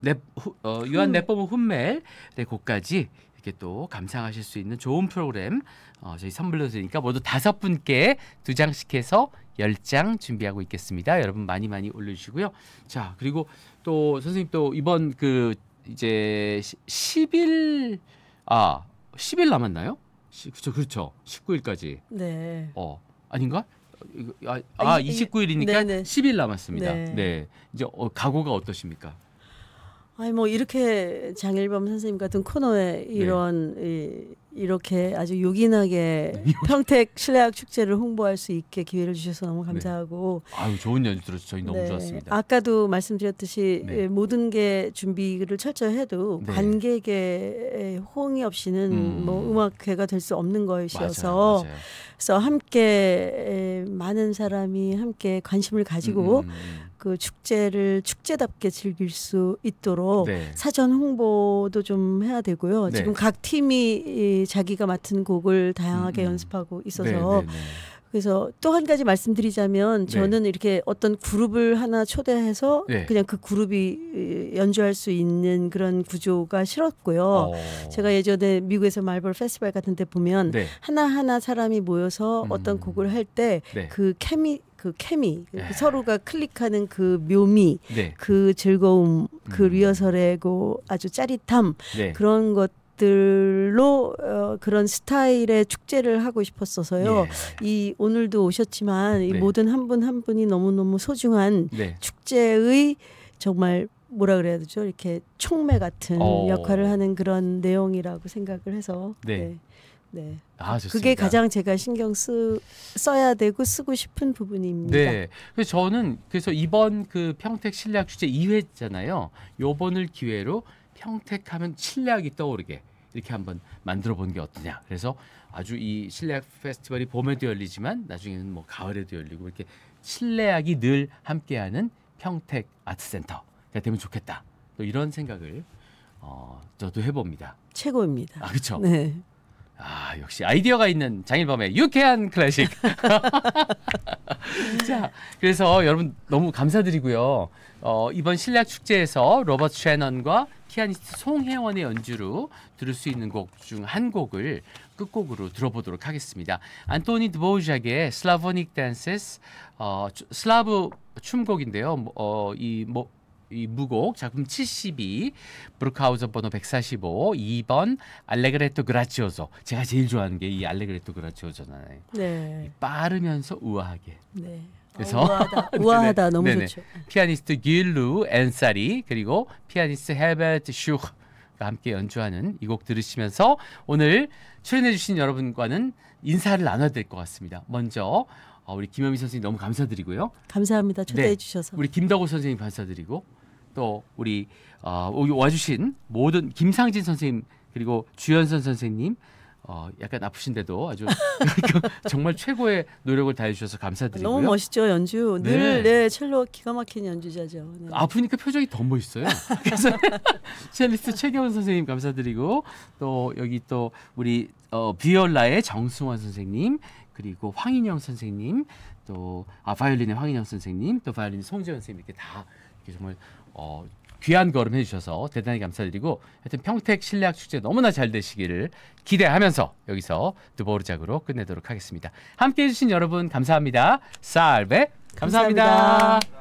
유한 내포무 훈멜의 곡까지 이렇게 또 감상하실 수 있는 좋은 프로그램 저희 선물로 드리니까 모두 5분께 2장씩 해서 10장 준비하고 있겠습니다. 여러분 많이 많이 올려주시고요. 자, 그리고 또 선생님 또 이번 그 이제 10일 10일 남았나요? 그렇죠. 19일까지. 네. 아닌가? 29일이니까 네네. 10일 남았습니다. 네. 네. 이제 각오가 어떠십니까? 아니 뭐 이렇게 장일범 선생님 같은 코너에 이런 이렇게 아주 요긴하게 평택 실내악 축제를 홍보할 수 있게 기회를 주셔서 너무 감사하고 아유, 좋은 연주 들어서 저희 너무 네. 좋았습니다. 아까도 말씀드렸듯이 네. 모든 게 준비를 철저히 해도 네. 관객의 호응이 없이는 뭐 음악회가 될 수 없는 것이어서 맞아요. 그래서 함께 많은 사람이 함께 관심을 가지고 그 축제를 축제답게 즐길 수 있도록 네. 사전 홍보도 좀 해야 되고요. 네. 지금 각 팀이 자기가 맡은 곡을 다양하게 연습하고 있어서 그래서 또 한 가지 말씀드리자면 저는 이렇게 어떤 그룹을 하나 초대해서 그냥 그 그룹이 연주할 수 있는 그런 구조가 싫었고요. 제가 예전에 미국에서 말벌 페스티벌 같은 데 보면 하나하나 사람이 모여서 어떤 곡을 할 때 그 케미 서로가 클릭하는 그 묘미 그 즐거움 그 리허설의 그 아주 짜릿함 그런 것들로 그런 스타일의 축제를 하고 싶었어서요. 이 오늘도 오셨지만 이 모든 한 분 한 분이 너무너무 소중한 축제의 정말 뭐라 그래야 되죠? 이렇게 촉매 같은 역할을 하는 그런 내용이라고 생각을 해서 네. 그게 가장 제가 신경 써야 되고 쓰고 싶은 부분입니다. 네. 그래서 저는 이번 그 평택 실내악 축제 2회잖아요. 요번을 기회로 평택하면 실내악이 떠오르게 이렇게 한번 만들어 보는 게 어떠냐. 그래서 아주 이 실내악 페스티벌이 봄에도 열리지만 나중에는 뭐 가을에도 열리고 이렇게 실내악이 늘 함께하는 평택 아트센터가 되면 좋겠다. 또 이런 생각을 저도 해봅니다. 최고입니다. 그렇죠. 네. 역시 아이디어가 있는 장일범의 유쾌한 클래식. 자, 그래서 여러분 너무 감사드리고요. 이번 실내악 축제에서 로버트 셰넌과 피아니스트 송혜원의 연주로 들을 수 있는 곡 중 한 곡을 끝곡으로 들어보도록 하겠습니다. 안토니 드보우작의 슬라보닉 댄세스, 슬라브 춤곡인데요. 이 무곡 작품 72 브루크하우저 번호 145 2번 알레그레토 그라치오소. 제가 제일 좋아하는 게 이 알레그레토 그라치오소잖아요. 네. 빠르면서 우아하게. 네. 그래서 우아하다 너무 좋죠. 피아니스트 길루 엔사리 그리고 피아니스트 헬베르트 슈흐가 함께 연주하는 이 곡 들으시면서 오늘 출연해 주신 여러분과는 인사를 나눠야 될 것 같습니다. 먼저 우리 김현미 선생님 너무 감사드리고요. 감사합니다. 초대해 주셔서. 우리 김덕호 선생님 감사드리고 또 우리 와주신 모든 김상진 선생님 그리고 주연선 선생님 약간 아프신데도 아주 정말 최고의 노력을 다해주셔서 감사드리고요. 너무 멋있죠 연주. 늘 첼로 기가 막힌 연주자죠. 네. 아프니까 표정이 더 멋있어요. 그래서 첼리스트 최경훈 선생님 감사드리고 또 여기 또 우리 비올라의 정승원 선생님 그리고 황인영 선생님 또 바이올린의 황인영 선생님 또 바이올린 송재현 선생님 이렇게 다 이렇게 정말 귀한 걸음 해주셔서 대단히 감사드리고 하여튼 평택 실내악 축제 너무나 잘 되시기를 기대하면서 여기서 드보르작으로 끝내도록 하겠습니다. 함께해 주신 여러분 감사합니다. 살베 감사합니다.